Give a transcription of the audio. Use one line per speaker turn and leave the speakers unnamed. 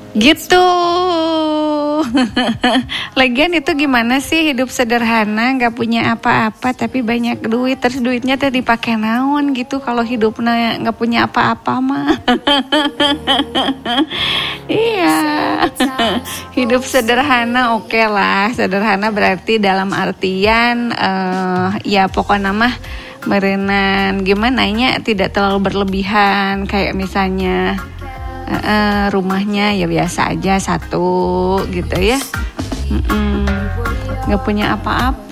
Gitu. Lagian itu gimana sih hidup sederhana, nggak punya apa-apa tapi banyak duit, terus duitnya teh dipakai naon gitu kalau hidupnya nggak punya apa-apa mah. Iya. Hidup sederhana oke lah. Sederhana berarti dalam artian ya pokoknya mah merenan gimana nya tidak terlalu berlebihan, kayak misalnya rumahnya ya biasa aja satu gitu ya, nggak punya apa-apa.